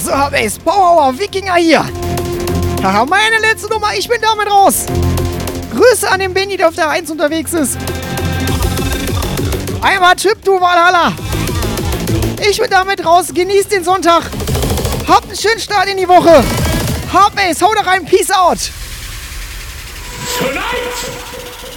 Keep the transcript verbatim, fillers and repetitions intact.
So, Base, Power, Wikinger hier. Haha, meine letzte Nummer, ich bin damit raus. Grüße an den Benny, der auf der eins unterwegs ist. Einmal Chip, du Valhalla. Ich bin damit raus, genießt den Sonntag. Habt einen schönen Start in die Woche. Hard Base, hau da rein, peace out. Tonight.